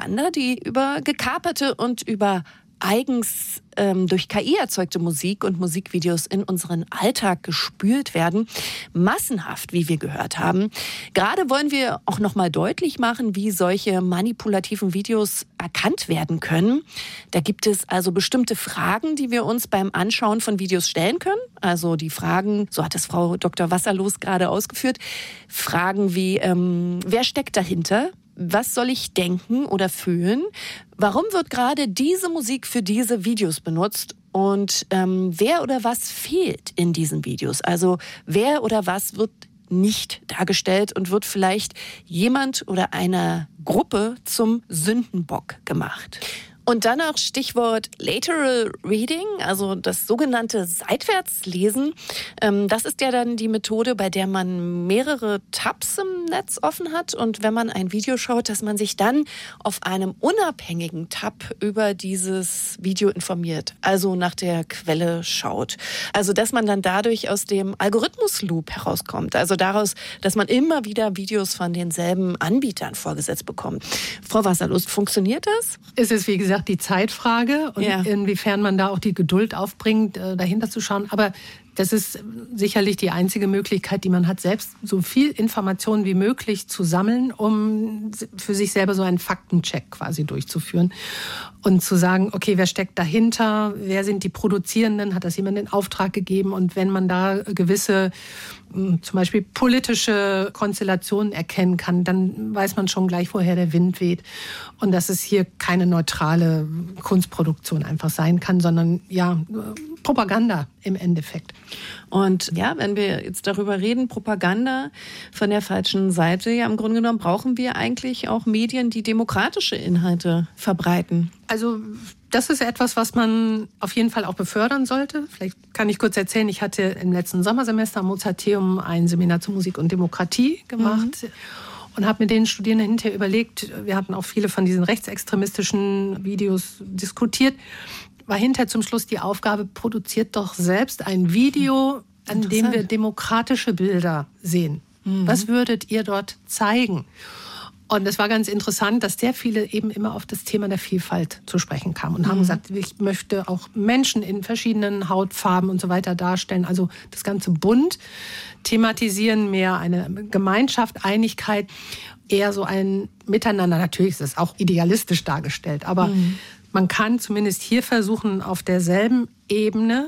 Propaganda, die über gekaperte und über eigens durch KI erzeugte Musik und Musikvideos in unseren Alltag gespült werden. Massenhaft, wie wir gehört haben. Gerade wollen wir auch noch mal deutlich machen, wie solche manipulativen Videos erkannt werden können. Da gibt es also bestimmte Fragen, die wir uns beim Anschauen von Videos stellen können. Also die Fragen, so hat es Frau Dr. Wasserlos gerade ausgeführt, Fragen wie, wer steckt dahinter? Was soll ich denken oder fühlen? Warum wird gerade diese Musik für diese Videos benutzt? Und wer oder was fehlt in diesen Videos? Also wer oder was wird nicht dargestellt und wird vielleicht jemand oder eine Gruppe zum Sündenbock gemacht? Und dann auch Stichwort Lateral Reading, also das sogenannte Seitwärtslesen. Das ist ja dann die Methode, bei der man mehrere Tabs im Netz offen hat und wenn man ein Video schaut, dass man sich dann auf einem unabhängigen Tab über dieses Video informiert, also nach der Quelle schaut. Also dass man dann dadurch aus dem Algorithmus-Loop herauskommt, also daraus, dass man immer wieder Videos von denselben Anbietern vorgesetzt bekommt. Frau Wasserlos, funktioniert das? Es ist, wie gesagt, die Zeitfrage und inwiefern man da auch die Geduld aufbringt, dahinter zu schauen. Aber das ist sicherlich die einzige Möglichkeit, die man hat, selbst so viel Informationen wie möglich zu sammeln, um für sich selber so einen Faktencheck quasi durchzuführen und zu sagen, okay, wer steckt dahinter, wer sind die Produzierenden, hat das jemand in Auftrag gegeben und wenn man da gewisse zum Beispiel politische Konstellationen erkennen kann, dann weiß man schon gleich, woher der Wind weht und dass es hier keine neutrale Kunstproduktion einfach sein kann, sondern ja, Propaganda im Endeffekt. Und ja, wenn wir jetzt darüber reden, Propaganda von der falschen Seite, ja im Grunde genommen brauchen wir eigentlich auch Medien, die demokratische Inhalte verbreiten. Also das ist etwas, was man auf jeden Fall auch befördern sollte. Vielleicht kann ich kurz erzählen, ich hatte im letzten Sommersemester am Mozarteum ein Seminar zu Musik und Demokratie gemacht. Und habe mit den Studierenden hinterher überlegt, wir hatten auch viele von diesen rechtsextremistischen Videos diskutiert, war hinterher zum Schluss die Aufgabe, produziert doch selbst ein Video, an dem wir demokratische Bilder sehen. Was würdet ihr dort zeigen? Und es war ganz interessant, dass sehr viele eben immer auf das Thema der Vielfalt zu sprechen kamen und haben gesagt, ich möchte auch Menschen in verschiedenen Hautfarben und so weiter darstellen. Also das Ganze bunt thematisieren, mehr eine Gemeinschaft, Einigkeit, eher so ein Miteinander. Natürlich ist es auch idealistisch dargestellt, aber man kann zumindest hier versuchen, auf derselben Ebene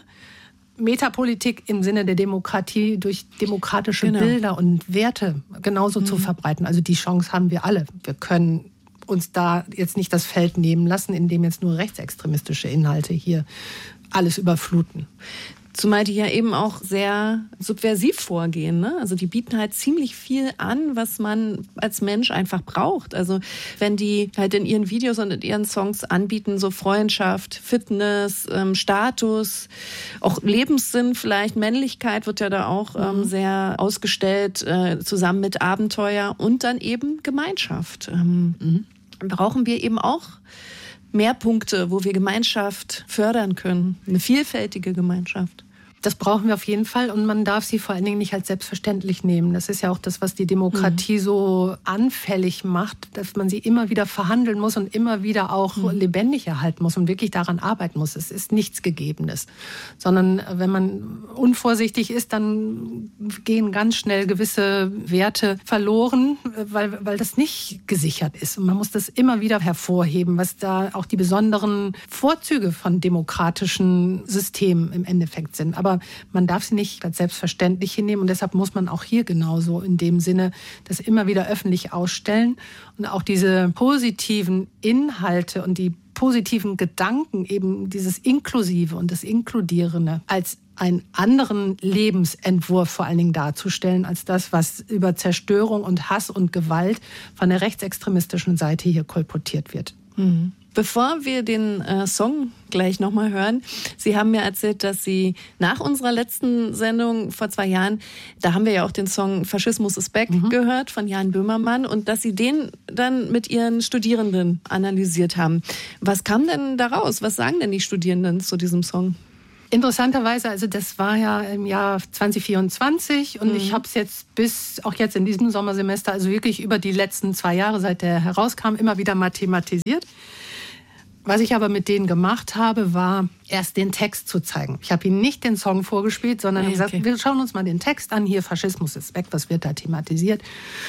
Metapolitik im Sinne der Demokratie durch demokratische Bilder und Werte genauso zu verbreiten. Also die Chance haben wir alle. Wir können uns da jetzt nicht das Feld nehmen lassen, indem jetzt nur rechtsextremistische Inhalte hier alles überfluten. Zumal die ja eben auch sehr subversiv vorgehen, ne? Also die bieten halt ziemlich viel an, was man als Mensch einfach braucht. Also wenn die halt in ihren Videos und in ihren Songs anbieten, so Freundschaft, Fitness, Status, auch Lebenssinn vielleicht, Männlichkeit wird ja da auch sehr ausgestellt, zusammen mit Abenteuer und dann eben Gemeinschaft. Brauchen wir eben auch mehr Punkte, wo wir Gemeinschaft fördern können. Eine vielfältige Gemeinschaft. Das brauchen wir auf jeden Fall und man darf sie vor allen Dingen nicht als selbstverständlich nehmen. Das ist ja auch das, was die Demokratie so anfällig macht, dass man sie immer wieder verhandeln muss und immer wieder auch lebendig erhalten muss und wirklich daran arbeiten muss. Es ist nichts Gegebenes, sondern wenn man unvorsichtig ist, dann gehen ganz schnell gewisse Werte verloren, weil das nicht gesichert ist. Und man muss das immer wieder hervorheben, was da auch die besonderen Vorzüge von demokratischen Systemen im Endeffekt sind. Aber man darf sie nicht als selbstverständlich hinnehmen und deshalb muss man auch hier genauso in dem Sinne das immer wieder öffentlich ausstellen und auch diese positiven Inhalte und die positiven Gedanken, eben dieses Inklusive und das Inkludierende als einen anderen Lebensentwurf vor allen Dingen darzustellen, als das, was über Zerstörung und Hass und Gewalt von der rechtsextremistischen Seite hier kolportiert wird. Bevor wir den Song gleich nochmal hören, Sie haben mir erzählt, dass Sie nach unserer letzten Sendung vor 2 Jahren, da haben wir ja auch den Song Faschismus ist back gehört von Jan Böhmermann und dass Sie den dann mit Ihren Studierenden analysiert haben. Was kam denn daraus? Was sagen denn die Studierenden zu diesem Song? Interessanterweise, also das war ja im Jahr 2024 und ich habe es jetzt auch jetzt in diesem Sommersemester, also wirklich über die letzten 2 Jahre, seit der herauskam, immer wieder mal thematisiert. Was ich aber mit denen gemacht habe, war erst den Text zu zeigen. Ich habe ihnen nicht den Song vorgespielt, sondern gesagt, wir schauen uns mal den Text an. Hier, Faschismus ist weg, was wird da thematisiert?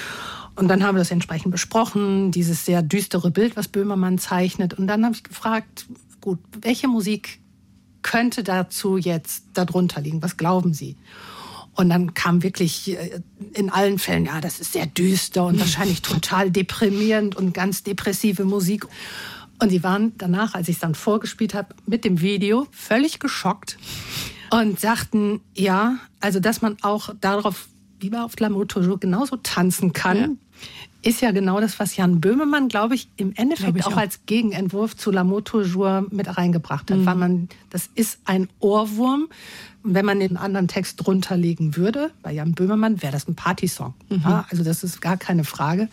Und dann haben wir das entsprechend besprochen, dieses sehr düstere Bild, was Böhmermann zeichnet. Und dann habe ich gefragt, gut, welche Musik könnte dazu jetzt darunter liegen? Was glauben Sie? Und dann kam wirklich in allen Fällen, ja, das ist sehr düster und wahrscheinlich total deprimierend und ganz depressive Musik. Und die waren danach, als ich es dann vorgespielt habe, mit dem Video völlig geschockt und sagten, ja, also dass man auch darauf, wie bei auf L'amour toujours, genauso tanzen kann, ist ja genau das, was Jan Böhmermann, glaube ich, im Endeffekt auch als Gegenentwurf zu L'amour toujours mit reingebracht hat. Weil das ist ein Ohrwurm. Wenn man den anderen Text drunter legen würde, bei Jan Böhmermann, wäre das ein Partysong. Ja, also das ist gar keine Frage.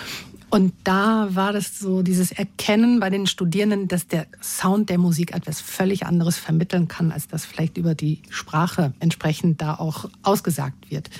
Und da war das so dieses Erkennen bei den Studierenden, dass der Sound der Musik etwas völlig anderes vermitteln kann, als das vielleicht über die Sprache entsprechend da auch ausgesagt wird.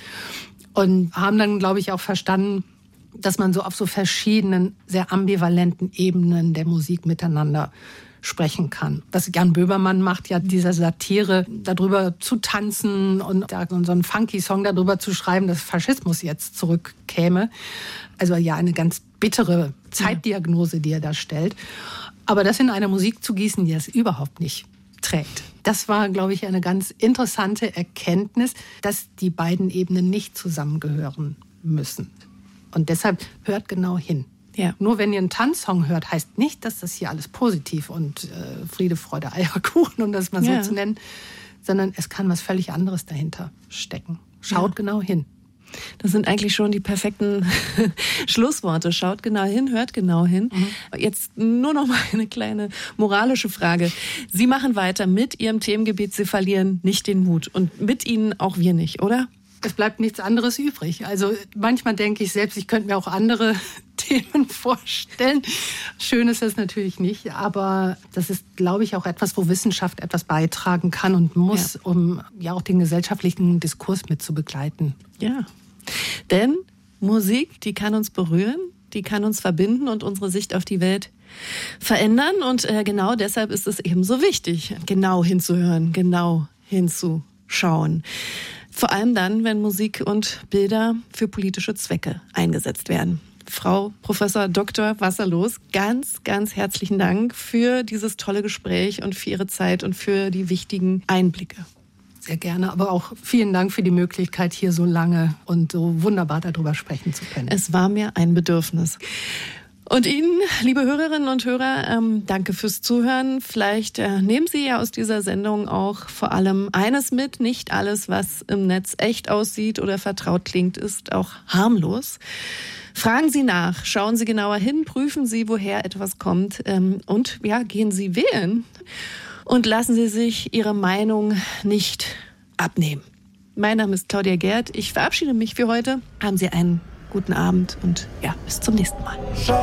Und haben dann, glaube ich, auch verstanden, dass man so auf so verschiedenen, sehr ambivalenten Ebenen der Musik miteinander sprechen kann. Was Jan Böhmermann macht, ja diese Satire, darüber zu tanzen und so einen funky Song darüber zu schreiben, dass Faschismus jetzt zurückkäme. Also ja, eine ganz bittere Zeitdiagnose, die er da stellt. Aber das in eine Musik zu gießen, die das überhaupt nicht trägt. Das war, glaube ich, eine ganz interessante Erkenntnis, dass die beiden Ebenen nicht zusammengehören müssen. Und deshalb hört genau hin. Ja. Nur wenn ihr einen Tanzsong hört, heißt nicht, dass das hier alles positiv und Friede, Freude, Eierkuchen, um das mal so zu nennen, sondern es kann was völlig anderes dahinter stecken. Schaut genau hin. Das sind eigentlich schon die perfekten Schlussworte. Schaut genau hin, hört genau hin. Jetzt nur noch mal eine kleine moralische Frage. Sie machen weiter mit Ihrem Themengebiet. Sie verlieren nicht den Mut. Und mit Ihnen auch wir nicht, oder? Es bleibt nichts anderes übrig. Also manchmal denke ich selbst, ich könnte mir auch andere Themen vorstellen. Schön ist das natürlich nicht, aber das ist, glaube ich, auch etwas, wo Wissenschaft etwas beitragen kann und muss, um ja auch den gesellschaftlichen Diskurs mit zu begleiten. Ja, denn Musik, die kann uns berühren, die kann uns verbinden und unsere Sicht auf die Welt verändern. Und genau deshalb ist es eben so wichtig, genau hinzuhören, genau hinzuschauen. Vor allem dann, wenn Musik und Bilder für politische Zwecke eingesetzt werden. Frau Professor Dr. Wasserlos, ganz, ganz herzlichen Dank für dieses tolle Gespräch und für Ihre Zeit und für die wichtigen Einblicke. Sehr gerne, aber auch vielen Dank für die Möglichkeit, hier so lange und so wunderbar darüber sprechen zu können. Es war mir ein Bedürfnis. Und Ihnen, liebe Hörerinnen und Hörer, danke fürs Zuhören. Vielleicht nehmen Sie ja aus dieser Sendung auch vor allem eines mit. Nicht alles, was im Netz echt aussieht oder vertraut klingt, ist auch harmlos. Fragen Sie nach, schauen Sie genauer hin, prüfen Sie, woher etwas kommt und gehen Sie wählen. Und lassen Sie sich Ihre Meinung nicht abnehmen. Mein Name ist Claudia Gerd. Ich verabschiede mich für heute. Haben Sie einen guten Abend und bis zum nächsten Mal.